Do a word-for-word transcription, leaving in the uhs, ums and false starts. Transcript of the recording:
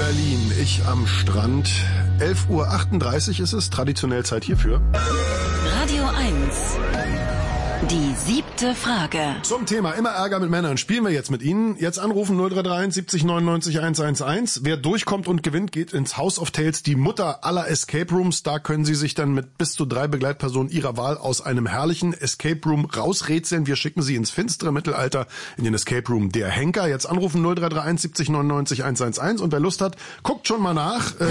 Berlin, ich am Strand. elf Uhr achtunddreißig ist es, traditionell Zeit hierfür. Radio eins. Die siebte Frage. Zum Thema immer Ärger mit Männern spielen wir jetzt mit Ihnen. Jetzt anrufen null drei drei eins siebzig neunundneunzig hundertelf. Wer durchkommt und gewinnt, geht ins House of Tales, die Mutter aller Escape Rooms. Da können Sie sich dann mit bis zu drei Begleitpersonen Ihrer Wahl aus einem herrlichen Escape Room rausrätseln. Wir schicken Sie ins finstere Mittelalter in den Escape Room der Henker. Jetzt anrufen null drei drei eins siebzig neunundneunzig hundertelf. Und wer Lust hat, guckt schon mal nach.